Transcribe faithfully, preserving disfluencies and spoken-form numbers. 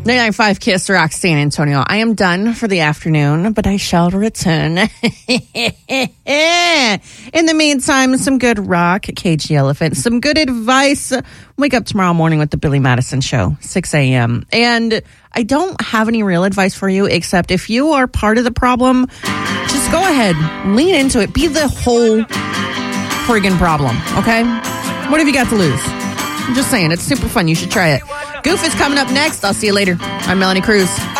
ninety-nine point five Kiss Rock San Antonio. I am done for the afternoon, but I shall return. In the meantime, some good rock, Cagey Elephant, some good advice. Wake up tomorrow morning with the Billy Madison Show, six a.m. And I don't have any real advice for you, except if you are part of the problem, just go ahead, lean into it. Be the whole friggin' problem, okay? What have you got to lose? I'm just saying, it's super fun. You should try it. Goof is coming up next. I'll see you later. I'm Melanie Cruz.